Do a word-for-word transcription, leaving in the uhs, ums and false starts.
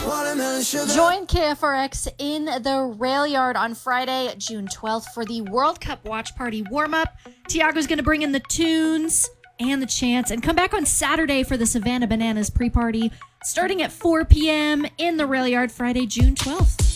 Join K F R X in the Rail Yard on Friday, June twelfth for the World Cup Watch Party warm-up. Tiago's going to bring in the tunes and the chants, and come back on Saturday for the Savannah Bananas pre-party starting at four p.m. in the Rail Yard Friday, June twelfth.